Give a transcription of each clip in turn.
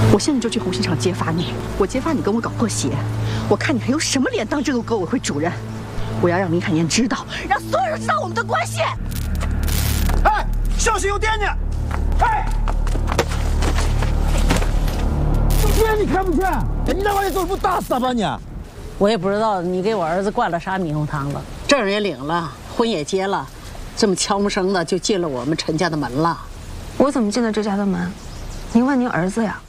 我现在就去红星厂揭发你，我揭发你跟我搞破鞋，我看你还有什么脸当这个革委会主任？我要让林海燕知道，让所有人知道我们的关系。 哎，小心有电呢！哎，有电你看不见？你在外面走不打死他吧你？ 我也不知道你给我儿子灌了啥猕猴汤了，证也领了，婚也结了，这么悄无声的就进了我们陈家的门了。 我怎么进了这家的门？您问您儿子呀。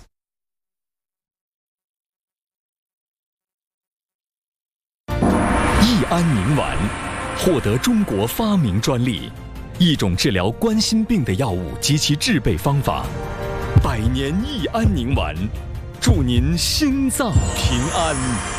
益安宁丸获得中国发明专利，一种治疗冠心病的药物及其制备方法。百年益安宁丸，祝您心脏平安。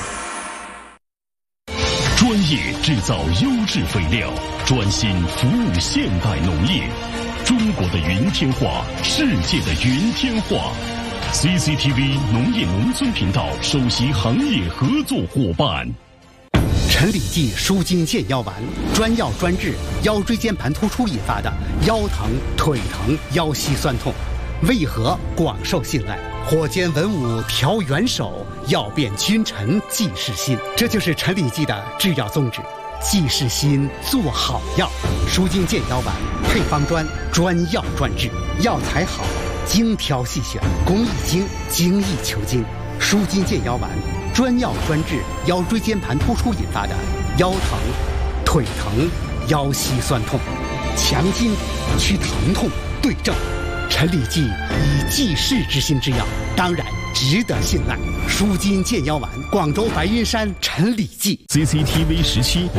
专业制造优质肥料，专心服务现代农业。中国的云天化，世界的云天化。CCTV 农业农村频道首席行业合作伙伴。 陈李济舒筋健腰丸，专药专治腰椎间盘突出引发的腰疼、腿疼、腰膝酸痛，为何广受信赖？火尖文武调元首，药变君臣济世心。这就是陈李济的制药宗旨，济世心，做好药。舒筋健腰丸配方专，专药专治，药材好，精挑细选，工艺精，精益求精。舒筋健腰丸，专药专治腰椎间盘突出引发的腰疼、腿疼、腰膝酸痛，强筋骨，祛疼痛，对症。陈李济以济世之心之药，当然值得信赖。舒筋健腰丸，广州白云山陈李济。 CCTV 17。